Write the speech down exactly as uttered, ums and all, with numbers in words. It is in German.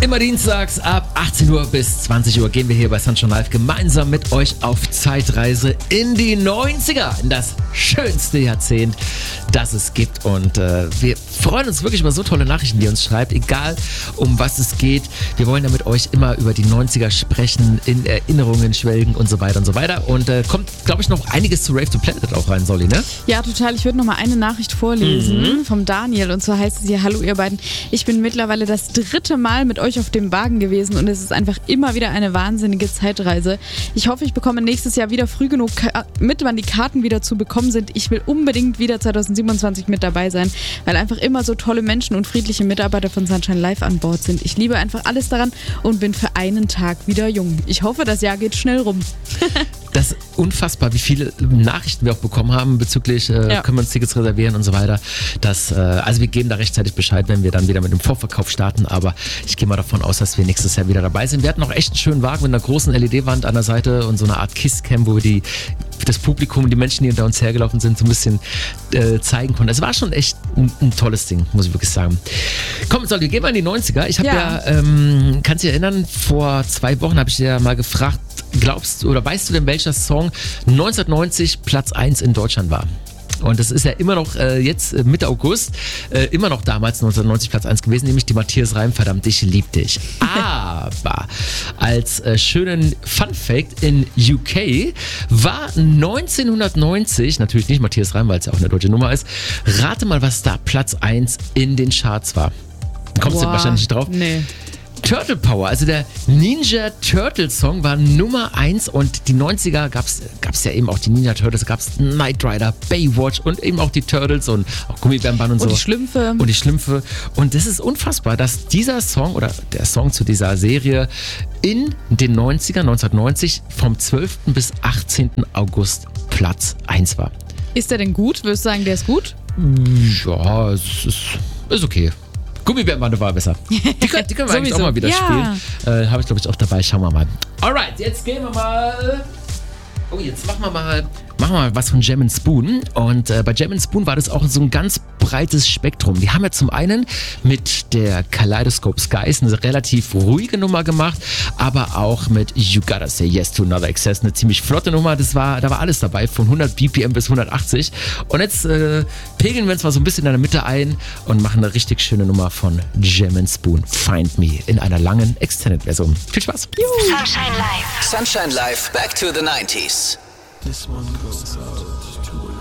Immer dienstags ab achtzehn Uhr bis zwanzig Uhr gehen wir hier bei Sunshine Live gemeinsam mit euch auf Zeitreise in die neunziger, in das schönste Jahrzehnt, das es gibt. Und äh, wir freuen uns wirklich über so tolle Nachrichten, die ihr uns schreibt, egal um was es geht. Wir wollen ja mit euch immer über die neunziger sprechen, in Erinnerungen schwelgen und so weiter und so weiter. Und äh, kommt, glaube ich, noch einiges zu Rave to Planet auch rein, Solly, ne? Ja, total. Ich würde noch mal eine Nachricht vorlesen mhm. vom Daniel. Und zwar heißt es hier: Hallo ihr beiden, ich bin mittlerweile das dritte Mal mit euch auf dem Wagen gewesen und es ist einfach immer wieder eine wahnsinnige Zeitreise. Ich hoffe, ich bekomme nächstes Jahr wieder früh genug mit, wann die Karten wieder zu bekommen sind. Ich will unbedingt wieder zwanzig siebenundzwanzig mit dabei sein, weil einfach immer so tolle Menschen und friedliche Mitarbeiter von Sunshine Live an Bord sind. Ich liebe einfach alles daran und bin für einen Tag wieder jung. Ich hoffe, das Jahr geht schnell rum. Das ist unfassbar, wie viele Nachrichten wir auch bekommen haben bezüglich, äh, ja. können wir uns Tickets reservieren und so weiter. Das, äh, also wir geben da rechtzeitig Bescheid, wenn wir dann wieder mit dem Vorverkauf starten, aber ich gehe mal davon aus, dass wir nächstes Jahr wieder dabei sind. Wir hatten auch echt einen schönen Wagen mit einer großen L E D-Wand an der Seite und so eine Art Kisscam, wo wir die, das Publikum und die Menschen, die hinter uns hergelaufen sind, so ein bisschen äh, zeigen konnten. Es war schon echt ein, ein tolles Ding, muss ich wirklich sagen. Komm, Solly, gehen wir in die neunziger. Ich habe ja, ja ähm, kannst du dich erinnern, vor zwei Wochen habe ich dir ja mal gefragt, glaubst du oder weißt du denn, welcher Song neunzehnhundertneunzig Platz eins in Deutschland war? Und das ist ja immer noch äh, jetzt äh, Mitte August, äh, immer noch damals neunzehnhundertneunzig Platz eins gewesen, nämlich die Matthias Reim, verdammt, ich lieb dich. Aber als äh, schönen Fun-Fact in U K war neunzehnhundertneunzig, natürlich nicht Matthias Reim, weil es ja auch eine deutsche Nummer ist, rate mal, was da Platz eins in den Charts war. Kommst wow. du wahrscheinlich nicht drauf? Nee. Turtle Power, also der Ninja Turtle Song war Nummer eins und die neunziger gab's gab's ja eben auch die Ninja Turtles, gab's Knight Rider, Baywatch und eben auch die Turtles und auch Gummibärenband und so. Und die Schlümpfe. Und die Schlümpfe. Und das ist unfassbar, dass dieser Song oder der Song zu dieser Serie in den neunziger, neunzehnhundertneunzig vom zwölften bis achtzehnten August Platz eins war. Ist der denn gut? Würdest du sagen, der ist gut? Ja, es ist, ist okay. Gummibärenbande war besser. Die können, die können wir eigentlich auch mal wieder ja. spielen. Äh, Habe ich, glaube ich, auch dabei. Schauen wir mal. Alright, jetzt gehen wir mal. Oh, jetzt machen wir mal, machen wir mal was von Jam and Spoon. Und äh, bei Jam and Spoon war das auch so ein ganz breites Spektrum. Die haben ja zum einen mit der Kaleidoscope Skies eine relativ ruhige Nummer gemacht, aber auch mit You Gotta Say Yes to Another Excess eine ziemlich flotte Nummer. Das war, da war alles dabei, von hundert B P M bis hundertachtzig. Und jetzt äh, pegeln wir uns mal so ein bisschen in der Mitte ein und machen eine richtig schöne Nummer von Jam and Spoon, Find Me, in einer langen Extended-Version. Viel Spaß. Juhu. Sunshine Live. Sunshine Live, back to the nineties. This one goes out.